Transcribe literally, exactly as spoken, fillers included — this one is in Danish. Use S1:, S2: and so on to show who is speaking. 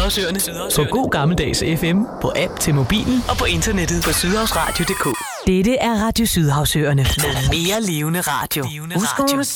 S1: Sydhavsøerne. På god gammeldags F M, på app til mobilen og på internettet på sydhavsradio punktum d k. Dette er Radio Sydhavsøerne med mere levende radio. Husk